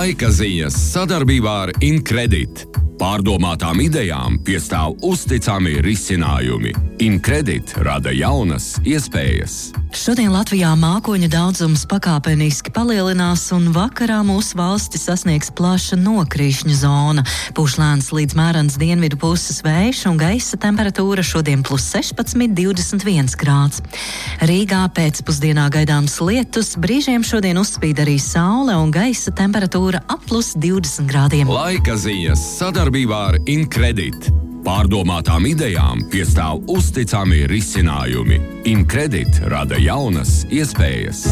Laika ziņas sadarbībā ar Incredit. Pārdomātām idejām piestāv uzticami risinājumi. Incredit rada jaunas iespējas. Šodien Latvijā mākoņu daudzums pakāpeniski palielinās un vakarā mūsu valsti sasniegs plaša nokrīšņu zona. Pūš lēns līdz mērens dienvidu puses vējš un gaisa temperatūra šodien +16, 21 grāds. Rīgā pēcpusdienā gaidāms lietus, brīžiem šodien uzspīd arī saule un gaisa temperatūra ap +20 grādiem. Laika ziņas sadarbībā ar Incredit. Pārdomātām idejām piestāv uzticami risinājumi. Incredit rada jaunas iespējas.